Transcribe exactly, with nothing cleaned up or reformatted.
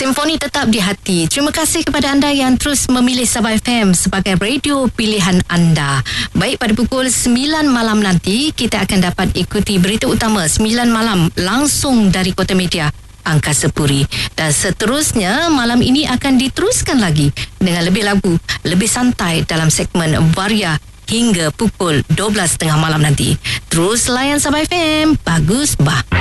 Simfoni tetap di hati. Terima kasih kepada anda yang terus memilih Sabah F M sebagai radio pilihan anda. Baik, pada pukul sembilan malam nanti kita akan dapat ikuti berita utama sembilan malam langsung dari Kota Media Angkasa Puri. Dan seterusnya malam ini akan diteruskan lagi dengan lebih lagu, lebih santai dalam segmen Varia hingga pukul dua belas tiga puluh malam nanti. Terus layan Sabah F M. Bagus bah.